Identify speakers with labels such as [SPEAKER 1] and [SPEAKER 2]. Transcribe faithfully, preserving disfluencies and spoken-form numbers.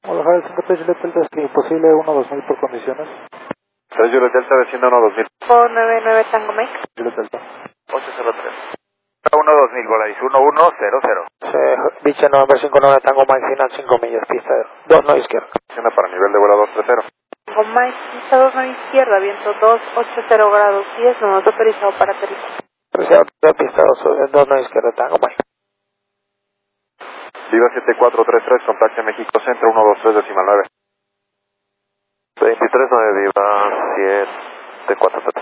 [SPEAKER 1] Hola, Javier, cinco tres Juliet Delta, es que imposible uno dos mil por condiciones.
[SPEAKER 2] tres Juliet Delta, desciende uno dos mil.
[SPEAKER 3] Por nueve nueve Tango Mike.
[SPEAKER 1] Juliet Delta.
[SPEAKER 2] ocho cero tres. uno dos mil, Volaris, uno uno cero cero.
[SPEAKER 1] Biche November cinco nueve Tango Mike, final cinco millas, pista dos no izquierda.
[SPEAKER 2] Desciende para nivel de vuelo dos tres cero.
[SPEAKER 3] Tango Mike, pista dos nueve izquierda, viento dos ochenta grados diez, no autorizado para aterrizar.
[SPEAKER 1] Preciado de pista dos nueve izquierda, Tango Mike.
[SPEAKER 2] Viva siete cuatro tres tres, contacte México Centro, uno dos tres decimal nueve.
[SPEAKER 4] veintitrés nueve, Viva siete cuatro tres tres.